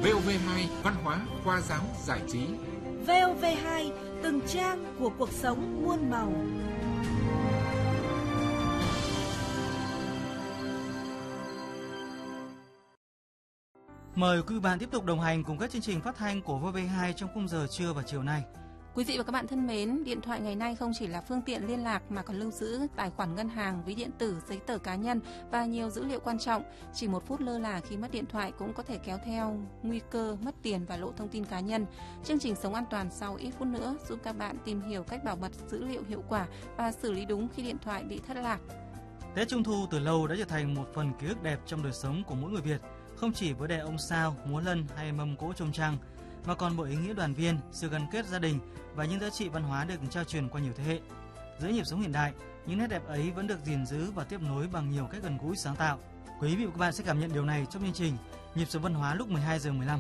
VOV2 Văn hóa, khoa giáo, giải trí. VOV2 từng trang của cuộc sống muôn màu. Mời quý bạn tiếp tục đồng hành cùng các chương trình phát thanh của VOV2 trong khung giờ trưa và chiều nay. Quý vị và các bạn thân mến, điện thoại ngày nay không chỉ là phương tiện liên lạc mà còn lưu giữ tài khoản ngân hàng, ví điện tử, giấy tờ cá nhân và nhiều dữ liệu quan trọng. Chỉ một phút lơ là khi mất điện thoại cũng có thể kéo theo nguy cơ mất tiền và lộ thông tin cá nhân. Chương trình Sống An Toàn sau ít phút nữa giúp các bạn tìm hiểu cách bảo mật dữ liệu hiệu quả và xử lý đúng khi điện thoại bị thất lạc. Tết Trung thu từ lâu đã trở thành một phần ký ức đẹp trong đời sống của mỗi người Việt, không chỉ với đèn ông sao, múa lân hay mâm cỗ trông trăng, mà còn bởi ý nghĩa đoàn viên, sự gắn kết gia đình và những giá trị văn hóa được trao truyền qua nhiều thế hệ. Giữa nhịp sống hiện đại, những nét đẹp ấy vẫn được gìn giữ và tiếp nối bằng nhiều cách gần gũi sáng tạo. Quý vị và các bạn sẽ cảm nhận điều này trong chương trình Nhịp sống văn hóa lúc 12:15.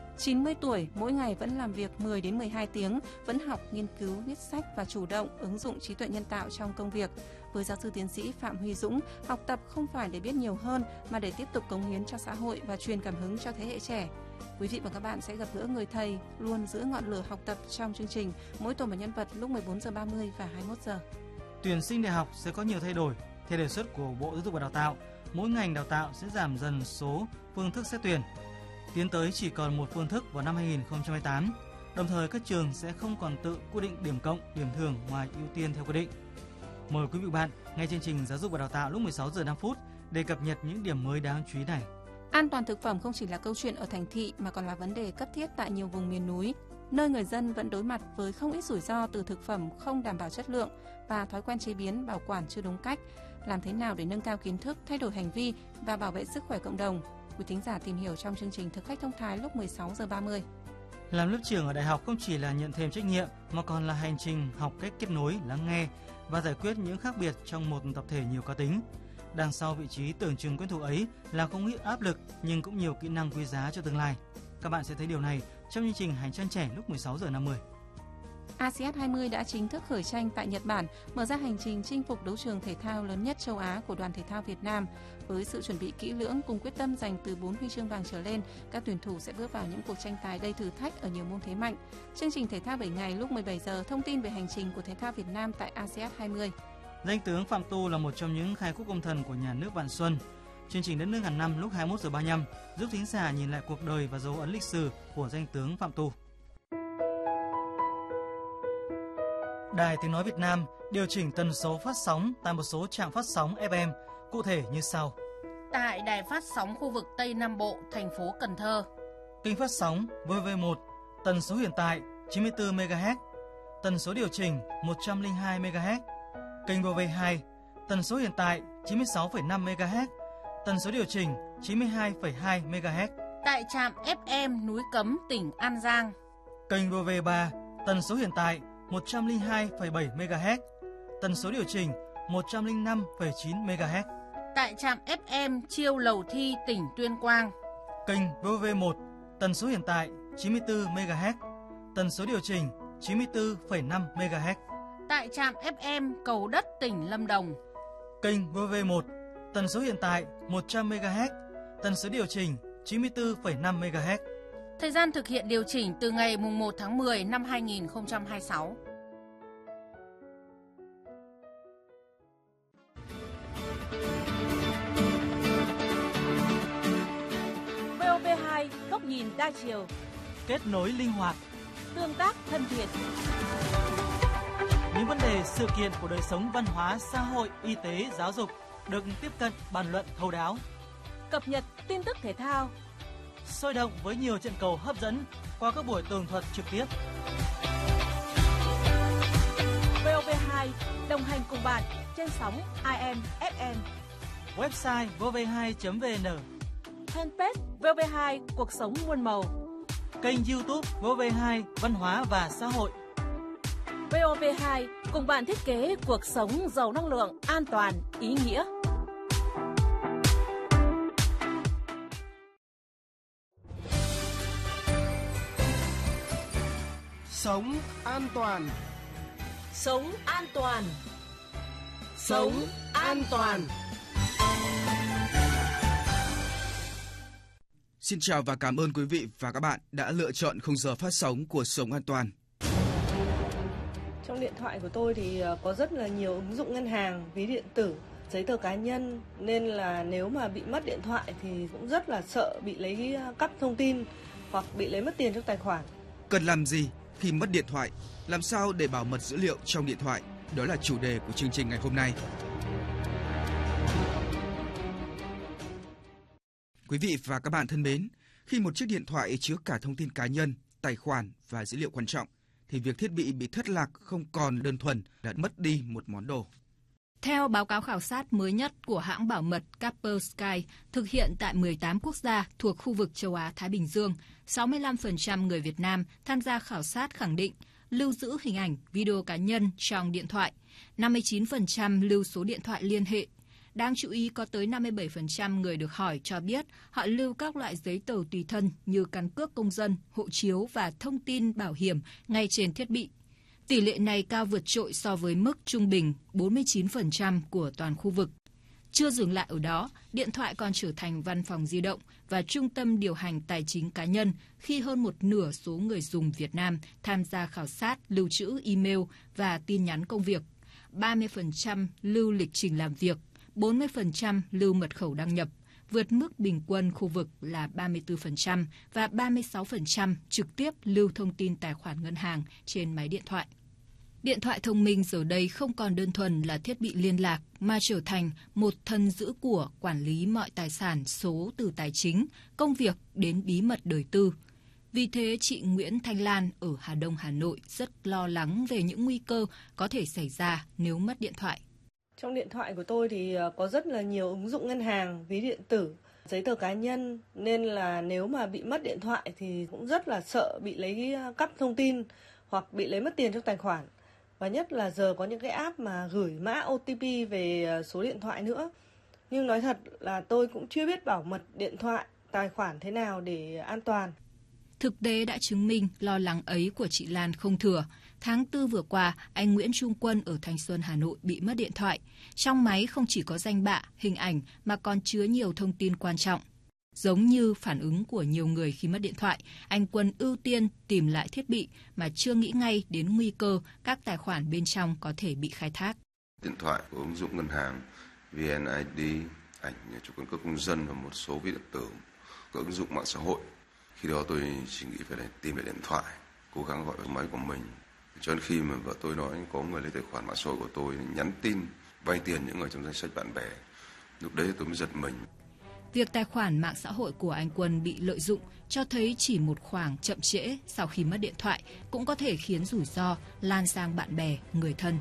90 tuổi, mỗi ngày vẫn làm việc 10 đến 12 tiếng, vẫn học, nghiên cứu, viết sách và chủ động ứng dụng trí tuệ nhân tạo trong công việc. Với giáo sư tiến sĩ Phạm Huy Dũng, học tập không phải để biết nhiều hơn mà để tiếp tục cống hiến cho xã hội và truyền cảm hứng cho thế hệ trẻ. Quý vị và các bạn sẽ gặp gỡ người thầy luôn giữ ngọn lửa học tập trong chương trình mỗi tuần một nhân vật lúc 14:30 và 21 giờ. Tuyển sinh đại học sẽ có nhiều thay đổi. Theo đề xuất của Bộ Giáo dục và Đào tạo, mỗi ngành đào tạo sẽ giảm dần số phương thức xét tuyển, tiến tới chỉ còn một phương thức vào năm 2028. Đồng thời các trường sẽ không còn tự quy định điểm cộng, điểm thường ngoài ưu tiên theo quy định. Mời quý vị và bạn nghe chương trình Giáo dục và Đào tạo lúc 16:05 để cập nhật những điểm mới đáng chú ý này. An toàn thực phẩm không chỉ là câu chuyện ở thành thị mà còn là vấn đề cấp thiết tại nhiều vùng miền núi, nơi người dân vẫn đối mặt với không ít rủi ro từ thực phẩm không đảm bảo chất lượng và thói quen chế biến, bảo quản chưa đúng cách. Làm thế nào để nâng cao kiến thức, thay đổi hành vi và bảo vệ sức khỏe cộng đồng? Quý thính giả tìm hiểu trong chương trình Thực khách thông thái lúc 16:30. Làm lớp trưởng ở đại học không chỉ là nhận thêm trách nhiệm mà còn là hành trình học cách kết nối, lắng nghe và giải quyết những khác biệt trong một tập thể nhiều cá tính. Đằng sau vị trí tưởng chừng quen thuộc ấy là không ít áp lực nhưng cũng nhiều kỹ năng quý giá cho tương lai. Các bạn sẽ thấy điều này trong chương trình Hành trang trẻ lúc 16:50. ASEAN 20 đã chính thức khởi tranh tại Nhật Bản, mở ra hành trình chinh phục đấu trường thể thao lớn nhất châu Á của đoàn thể thao Việt Nam. Với sự chuẩn bị kỹ lưỡng cùng quyết tâm giành từ 4 huy chương vàng trở lên, các tuyển thủ sẽ bước vào những cuộc tranh tài đầy thử thách ở nhiều môn thế mạnh. Chương trình thể thao 7 ngày lúc 17 giờ thông tin về hành trình của thể thao Việt Nam tại ASEAN 20. Danh tướng Phạm Tu là một trong những khai quốc công thần của nhà nước Vạn Xuân. Chương trình Đất nước ngàn năm lúc 21:35 giúp thính giả nhìn lại cuộc đời và dấu ấn lịch sử của danh tướng Phạm Tu. Đài Tiếng nói Việt Nam điều chỉnh tần số phát sóng tại một số trạm phát sóng FM, cụ thể như sau. Tại đài phát sóng khu vực Tây Nam Bộ, thành phố Cần Thơ. Kênh phát sóng VV1, tần số hiện tại 94 MHz, tần số điều chỉnh 102 MHz. Kênh VV2, tần số hiện tại 96,5 MHz, tần số điều chỉnh 92,2 MHz. Tại trạm FM Núi Cấm, tỉnh An Giang. Kênh VV3, tần số hiện tại 102,7 MHz, tần số điều chỉnh 105,9 MHz. Tại trạm FM Chiêu Lầu Thi, tỉnh Tuyên Quang. Kênh VV1, tần số hiện tại 94 MHz, tần số điều chỉnh 94,5 MHz. Tại trạm FM Cầu Đất, tỉnh Lâm Đồng. Kênh VV1, tần số hiện tại 100 MHz, tần số điều chỉnh 94,5 MHz. Thời gian thực hiện điều chỉnh từ ngày 1 tháng 10 năm 2026. VOV2 góc nhìn đa chiều, kết nối linh hoạt, tương tác thân thiện. Những vấn đề sự kiện của đời sống văn hóa, xã hội, y tế, giáo dục được tiếp cận bàn luận thấu đáo. Cập nhật tin tức thể thao, sôi động với nhiều trận cầu hấp dẫn qua các buổi tường thuật trực tiếp. VOV2 đồng hành cùng bạn trên sóng AM, FM. Website vov2.vn, Fanpage VOV2 cuộc sống muôn màu. Kênh YouTube VOV2 văn hóa và xã hội. VOV2 cùng bạn thiết kế cuộc sống giàu năng lượng, an toàn, ý nghĩa. Sống an toàn. Sống an toàn. Sống an toàn. Xin chào và cảm ơn quý vị và các bạn đã lựa chọn khung giờ phát sóng của Sống An Toàn. Trong điện thoại của tôi thì có rất là nhiều ứng dụng ngân hàng, ví điện tử, giấy tờ cá nhân, nên là nếu mà bị mất điện thoại thì cũng rất là sợ bị lấy cắp thông tin hoặc bị lấy mất tiền trong tài khoản. Cần làm gì khi mất điện thoại? Làm sao để bảo mật dữ liệu trong điện thoại? Đó là chủ đề của chương trình ngày hôm nay. Quý vị và các bạn thân mến, khi một chiếc điện thoại chứa cả thông tin cá nhân, tài khoản và dữ liệu quan trọng, thì việc thiết bị thất lạc không còn đơn thuần là mất đi một món đồ. Theo báo cáo khảo sát mới nhất của hãng bảo mật Kaspersky thực hiện tại 18 quốc gia thuộc khu vực châu Á-Thái Bình Dương, 65% người Việt Nam tham gia khảo sát khẳng định lưu giữ hình ảnh, video cá nhân trong điện thoại, 59% lưu số điện thoại liên hệ. Đáng chú ý có tới 57% người được hỏi cho biết họ lưu các loại giấy tờ tùy thân như căn cước công dân, hộ chiếu và thông tin bảo hiểm ngay trên thiết bị. Tỷ lệ này cao vượt trội so với mức trung bình 49% của toàn khu vực. Chưa dừng lại ở đó, điện thoại còn trở thành văn phòng di động và trung tâm điều hành tài chính cá nhân khi hơn một nửa số người dùng Việt Nam tham gia khảo sát lưu trữ email và tin nhắn công việc, 30% lưu lịch trình làm việc, 40% lưu mật khẩu đăng nhập, vượt mức bình quân khu vực là 34% và 36% trực tiếp lưu thông tin tài khoản ngân hàng trên máy điện thoại. Điện thoại thông minh giờ đây không còn đơn thuần là thiết bị liên lạc mà trở thành một thân giữ của quản lý mọi tài sản số từ tài chính, công việc đến bí mật đời tư. Vì thế, chị Nguyễn Thanh Lan ở Hà Đông, Hà Nội rất lo lắng về những nguy cơ có thể xảy ra nếu mất điện thoại. Trong điện thoại của tôi thì có rất là nhiều ứng dụng ngân hàng, ví điện tử, giấy tờ cá nhân, nên là nếu mà bị mất điện thoại thì cũng rất là sợ bị lấy cắp thông tin hoặc bị lấy mất tiền trong tài khoản. Và nhất là giờ có những cái app mà gửi mã OTP về số điện thoại nữa. Nhưng nói thật là tôi cũng chưa biết bảo mật điện thoại, tài khoản thế nào để an toàn. Thực tế đã chứng minh lo lắng ấy của chị Lan không thừa. Tháng 4 vừa qua, anh Nguyễn Trung Quân ở Thanh Xuân, Hà Nội bị mất điện thoại. Trong máy không chỉ có danh bạ, hình ảnh mà còn chứa nhiều thông tin quan trọng. Giống như phản ứng của nhiều người khi mất điện thoại, anh Quân ưu tiên tìm lại thiết bị mà chưa nghĩ ngay đến nguy cơ các tài khoản bên trong có thể bị khai thác. Điện thoại của ứng dụng ngân hàng, VNID, ảnh chụp căn cước công dân và một số ví điện tử, các ứng dụng mạng xã hội. Khi đó tôi chỉ nghĩ phải tìm lại điện thoại, cố gắng gọi vào máy của mình. Cho đến khi mà vợ tôi nói có người lấy tài khoản mạng xã hội của tôi, nhắn tin vay tiền những người trong danh sách bạn bè, lúc đấy tôi mới giật mình. Việc tài khoản mạng xã hội của anh Quân bị lợi dụng cho thấy chỉ một khoảng chậm trễ sau khi mất điện thoại cũng có thể khiến rủi ro lan sang bạn bè, người thân.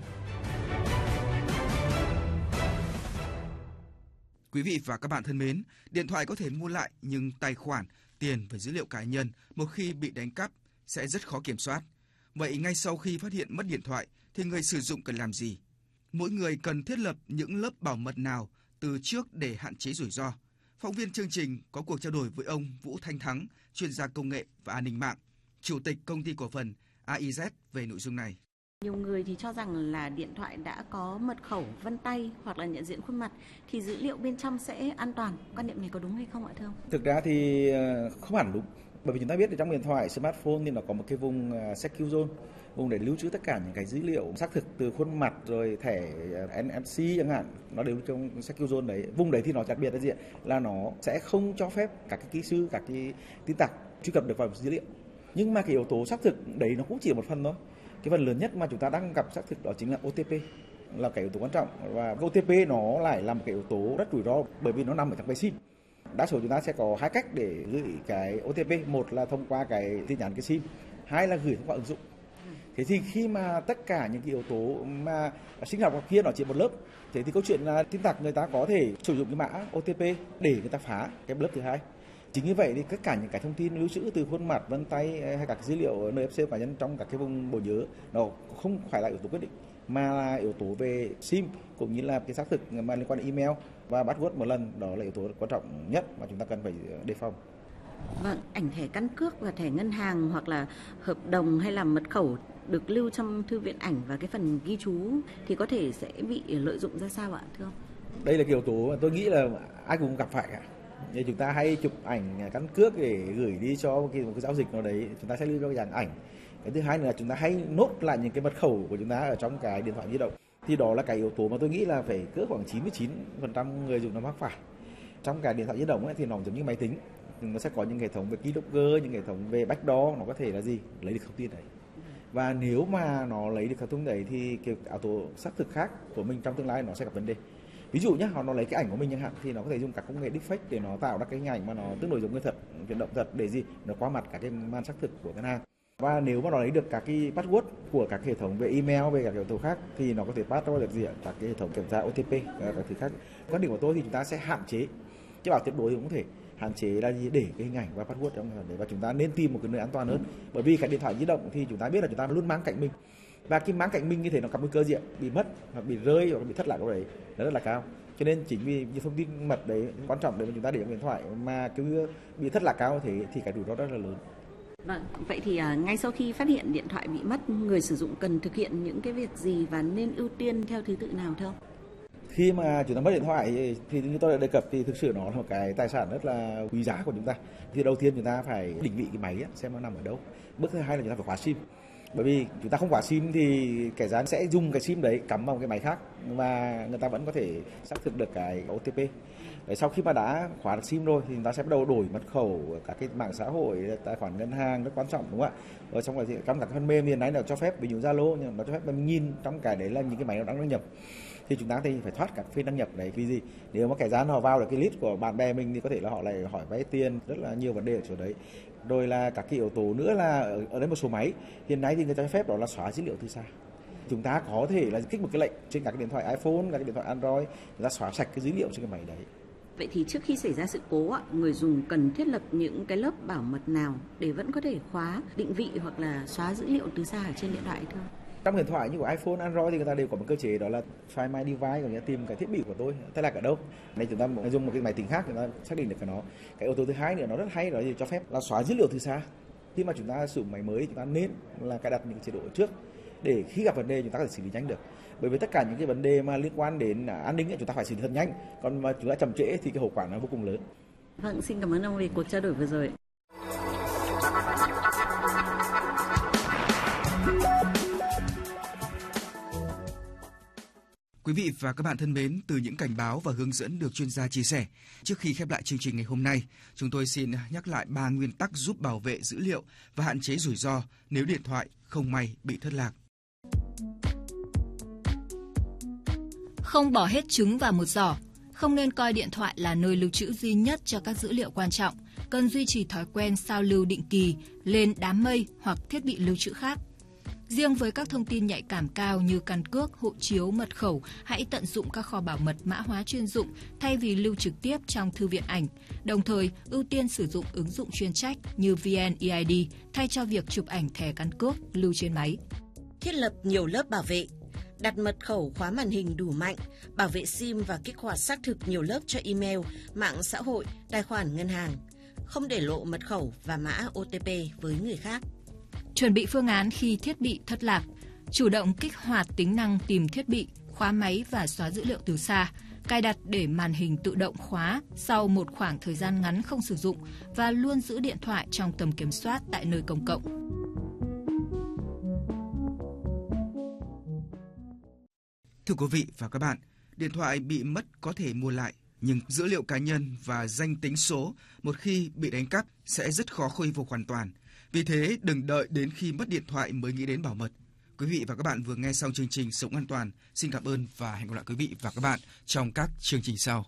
Quý vị và các bạn thân mến, điện thoại có thể mua lại nhưng tài khoản, tiền và dữ liệu cá nhân một khi bị đánh cắp sẽ rất khó kiểm soát. Vậy ngay sau khi phát hiện mất điện thoại thì người sử dụng cần làm gì? Mỗi người cần thiết lập những lớp bảo mật nào từ trước để hạn chế rủi ro? Phóng viên chương trình có cuộc trao đổi với ông Vũ Thanh Thắng, chuyên gia công nghệ và an ninh mạng, chủ tịch công ty cổ phần AIZ về nội dung này. Nhiều người thì cho rằng là điện thoại đã có mật khẩu, vân tay hoặc là nhận diện khuôn mặt thì dữ liệu bên trong sẽ an toàn. Quan niệm này có đúng hay không ạ thưa ông? Thực ra thì không hẳn đúng. Bởi vì chúng ta biết là trong điện thoại smartphone thì nó có một cái vùng secure zone, vùng để lưu trữ tất cả những cái dữ liệu xác thực từ khuôn mặt rồi thẻ NFC chẳng hạn, nó đều trong secure zone đấy. Vùng đấy thì nó đặc biệt là gì? Là nó sẽ không cho phép các cái kỹ sư, các cái tin tặc truy cập được vào dữ liệu. Nhưng mà cái yếu tố xác thực đấy nó cũng chỉ là một phần thôi. Cái phần lớn nhất mà chúng ta đang gặp xác thực đó chính là OTP, là cái yếu tố quan trọng, và OTP nó lại là một cái yếu tố rất rủi ro bởi vì nó nằm ở trong cái SIM. Đa số chúng ta sẽ có hai cách để gửi cái OTP, một là thông qua cái tin nhắn cái SIM, hai là gửi thông qua ứng dụng. Thế thì khi mà tất cả những cái yếu tố mà sinh học kia nó chỉ một lớp, thế thì câu chuyện là tin tặc người ta có thể sử dụng cái mã OTP để người ta phá cái lớp thứ hai. Chính như vậy thì tất cả những cái thông tin lưu trữ từ khuôn mặt, vân tay hay các dữ liệu NFC cá nhân trong các cái vùng bộ nhớ nó không phải là yếu tố quyết định, mà là yếu tố về SIM cũng như là cái xác thực mà liên quan đến email và password một lần, đó là yếu tố quan trọng nhất mà chúng ta cần phải đề phòng. Vâng, ảnh thẻ căn cước và thẻ ngân hàng hoặc là hợp đồng hay là mật khẩu được lưu trong thư viện ảnh và cái phần ghi chú thì có thể sẽ bị lợi dụng ra sao ạ thưa ông? Đây là cái yếu tố mà tôi nghĩ là ai cũng gặp phải cả. Thì chúng ta hay chụp ảnh căn cước để gửi đi cho một cái giao dịch nào đấy, chúng ta sẽ lưu cho cái dạng ảnh. Cái thứ hai là chúng ta hay nốt lại những cái mật khẩu của chúng ta ở trong cái điện thoại di động. Thì đó là cái yếu tố mà tôi nghĩ là phải cỡ khoảng 99% người dùng nó mắc phải. Trong cái điện thoại di động ấy, thì nó giống như máy tính, nó sẽ có những hệ thống về keylogger, những hệ thống về backdoor, nó có thể là gì lấy được thông tin đấy. Và nếu mà nó lấy được thông tin đấy thì cái yếu tố xác thực khác của mình trong tương lai nó sẽ gặp vấn đề. Ví dụ nhé, nó lấy cái ảnh của mình chẳng hạn thì nó có thể dùng các công nghệ deepfake để nó tạo ra cái hình ảnh mà nó tương đối giống người thật, chuyển động thật để gì nó qua mặt cả cái màn xác thực của ngân hàng. Và nếu mà nó lấy được các cái password của các hệ thống về email, về các yếu tố khác thì nó có thể pass ra được gì ạ? Các cái hệ thống kiểm tra OTP, các thứ khác. Quan điểm của tôi thì chúng ta sẽ hạn chế, chứ bảo tuyệt đối thì cũng có thể hạn chế là gì để cái hình ảnh và password trong đấy, và chúng ta nên tìm một cái nơi an toàn hơn. Bởi vì cái điện thoại di động thì chúng ta biết là chúng ta luôn mang cạnh mình, và khi mang cạnh mình như thế nó có nguy cơ gì ạ? Bị mất hoặc bị rơi hoặc bị thất lạc ở đấy nó rất là cao. Cho nên chính vì những thông tin mật đấy quan trọng để mà chúng ta để trong điện thoại mà cứ bị thất lạc cao thế thì cái rủi ro rất là lớn. Vâng, vậy thì ngay sau khi phát hiện điện thoại bị mất, người sử dụng cần thực hiện những cái việc gì và nên ưu tiên theo thứ tự nào thưa ông? Khi mà chúng ta mất điện thoại thì như tôi đã đề cập thì thực sự nó là một cái tài sản rất là quý giá của chúng ta. Thì đầu tiên chúng ta phải định vị cái máy xem nó nằm ở đâu. Bước thứ hai là chúng ta phải khóa sim. Bởi vì chúng ta không khóa sim thì kẻ gian sẽ dùng cái sim đấy cắm vào cái máy khác và người ta vẫn có thể xác thực được cái OTP. Đấy, sau khi mà đã khóa được sim rồi thì chúng ta sẽ bắt đầu đổi mật khẩu các cái mạng xã hội, tài khoản ngân hàng rất quan trọng, đúng không ạ? Ở trong cái trong các phần mềm hiện nay là cho phép, ví dụ Zalo nhưng nó cho phép mình nhìn trong cái đấy là những cái máy nó đang đăng nhập. Thì chúng ta thì phải thoát các phiên đăng nhập đấy. Vì gì? Nếu mà kẻ gian họ vào được cái list của bạn bè mình thì có thể là họ lại hỏi vay tiền, rất là nhiều vấn đề ở chỗ đấy. Rồi là các cái yếu tố nữa là ở đây một số máy hiện nay thì người ta cho phép đó là xóa dữ liệu từ xa. Chúng ta có thể là kích một cái lệnh trên các cái điện thoại iPhone, các cái điện thoại Android, chúng ta xóa sạch cái dữ liệu trên cái máy đấy. Vậy thì trước khi xảy ra sự cố, người dùng cần thiết lập những cái lớp bảo mật nào để vẫn có thể khóa định vị hoặc là xóa dữ liệu từ xa ở trên điện thoại thưa? Trong điện thoại như của iPhone, Android thì người ta đều có một cơ chế đó là Find My Device, gọi là tìm cái thiết bị của tôi thất lạc ở đâu. Đây chúng ta dùng một cái máy tính khác chúng ta xác định được cái nó. Cái yếu tố thứ hai nữa nó rất hay, đó là cho phép là xóa dữ liệu từ xa. Khi mà chúng ta sử dụng máy mới chúng ta nên là cài đặt những chế độ trước để khi gặp vấn đề chúng ta có thể xử lý nhanh được. Bởi vì tất cả những cái vấn đề mà liên quan đến an ninh chúng ta phải xử lý thật nhanh, còn mà chúng ta chậm trễ thì cái hậu quả nó vô cùng lớn. Vâng, xin cảm ơn ông vì cuộc trao đổi vừa rồi. Quý vị và các bạn thân mến, từ những cảnh báo và hướng dẫn được chuyên gia chia sẻ, trước khi khép lại chương trình ngày hôm nay, chúng tôi xin nhắc lại 3 nguyên tắc giúp bảo vệ dữ liệu và hạn chế rủi ro nếu điện thoại không may bị thất lạc. Không bỏ hết trứng vào một giỏ. Không nên coi điện thoại là nơi lưu trữ duy nhất cho các dữ liệu quan trọng. Cần duy trì thói quen sao lưu định kỳ lên đám mây hoặc thiết bị lưu trữ khác. Riêng với các thông tin nhạy cảm cao như căn cước, hộ chiếu, mật khẩu, hãy tận dụng các kho bảo mật mã hóa chuyên dụng thay vì lưu trực tiếp trong thư viện ảnh. Đồng thời, ưu tiên sử dụng ứng dụng chuyên trách như VNeID thay cho việc chụp ảnh thẻ căn cước lưu trên máy. Thiết lập nhiều lớp bảo vệ. Đặt mật khẩu khóa màn hình đủ mạnh, bảo vệ SIM và kích hoạt xác thực nhiều lớp cho email, mạng xã hội, tài khoản ngân hàng. Không để lộ mật khẩu và mã OTP với người khác. Chuẩn bị phương án khi thiết bị thất lạc. Chủ động kích hoạt tính năng tìm thiết bị, khóa máy và xóa dữ liệu từ xa. Cài đặt để màn hình tự động khóa sau một khoảng thời gian ngắn không sử dụng và luôn giữ điện thoại trong tầm kiểm soát tại nơi công cộng. Thưa quý vị và các bạn, điện thoại bị mất có thể mua lại, nhưng dữ liệu cá nhân và danh tính số một khi bị đánh cắp sẽ rất khó khôi phục hoàn toàn. Vì thế, đừng đợi đến khi mất điện thoại mới nghĩ đến bảo mật. Quý vị và các bạn vừa nghe xong chương trình Sống An Toàn. Xin cảm ơn và hẹn gặp lại quý vị và các bạn trong các chương trình sau.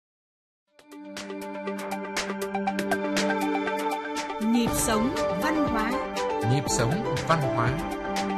Nhịp sống văn hóa. Nhịp sống văn hóa.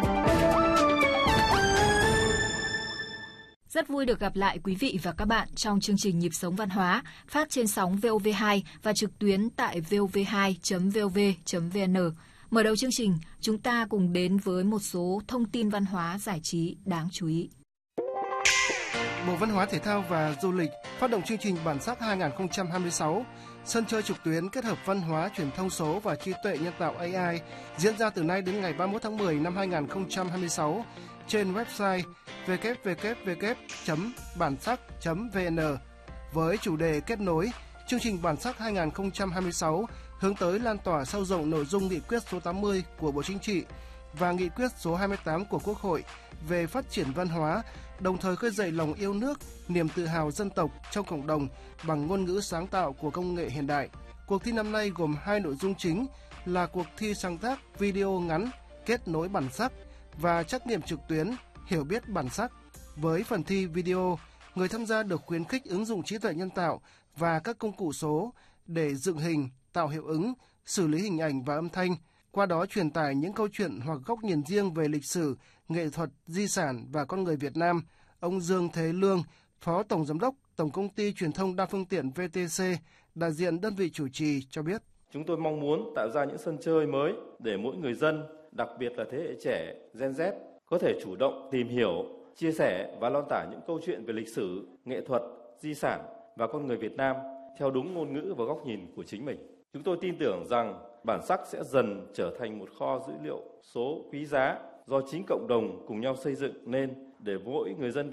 Rất vui được gặp lại quý vị và các bạn trong chương trình Nhịp sống văn hóa phát trên sóng VOV2 và trực tuyến tại vov2.vov.vn. Mở đầu chương trình, chúng ta cùng đến với một số thông tin văn hóa giải trí đáng chú ý. Bộ Văn hóa Thể thao và Du lịch phát động chương trình Bản sắc 2026, sân chơi trực tuyến kết hợp văn hóa, truyền thông số và trí tuệ nhân tạo AI diễn ra từ nay đến ngày 31 tháng 10 năm 2026 trên website www.bansak.vn với chủ đề kết nối Chương trình Bản sắc 2026 hướng tới lan tỏa sâu rộng nội dung nghị quyết số 80 của Bộ Chính trị và nghị quyết số 28 của Quốc hội về phát triển văn hóa, đồng thời khơi dậy lòng yêu nước, niềm tự hào dân tộc trong cộng đồng bằng ngôn ngữ sáng tạo của công nghệ hiện đại. Cuộc thi năm nay gồm 2 nội dung chính là cuộc thi sáng tác video ngắn kết nối bản sắc và trắc nghiệm trực tuyến hiểu biết bản sắc. Với phần thi video, người tham gia được khuyến khích ứng dụng trí tuệ nhân tạo và các công cụ số để dựng hình, tạo hiệu ứng, xử lý hình ảnh và âm thanh, qua đó truyền tải những câu chuyện hoặc góc nhìn riêng về lịch sử, nghệ thuật, di sản và con người Việt Nam. Ông Dương Thế Lương, Phó Tổng Giám đốc Tổng Công ty Truyền thông Đa phương tiện VTC, đại diện đơn vị chủ trì cho biết. Chúng tôi mong muốn tạo ra những sân chơi mới để mỗi người dân, đặc biệt là thế hệ trẻ, Gen Z, có thể chủ động tìm hiểu, chia sẻ và lan tỏa những câu chuyện về lịch sử, nghệ thuật, di sản và con người Việt Nam theo đúng ngôn ngữ và góc nhìn của chính mình. Chúng tôi tin tưởng rằng bản sắc sẽ dần trở thành một kho dữ liệu số quý giá do chính cộng đồng cùng nhau xây dựng nên để mỗi người dân